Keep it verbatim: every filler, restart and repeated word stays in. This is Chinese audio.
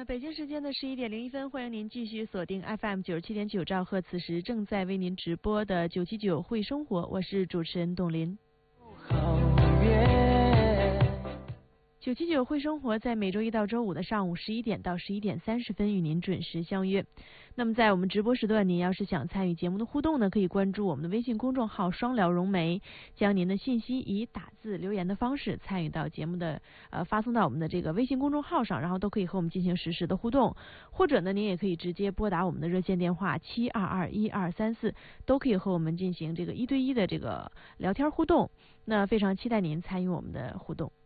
北京时间的十一点零一分，欢迎您继续锁定 F M 九十七点九兆赫，此时正在为您直播的九七九会生活，我是主持人董林。九七九会生活在每周一到周五的上午十一点到十一点三十分与您准时相约。那么在我们直播时段，您要是想参与节目的互动呢，可以关注我们的微信公众号双聊融媒，将您的信息以打字留言的方式参与到节目的呃发送到我们的这个微信公众号上，然后都可以和我们进行实时的互动。或者呢，您也可以直接拨打我们的热线电话七二二一二三四，都可以和我们进行这个一对一的这个聊天互动。那非常期待您参与我们的互动。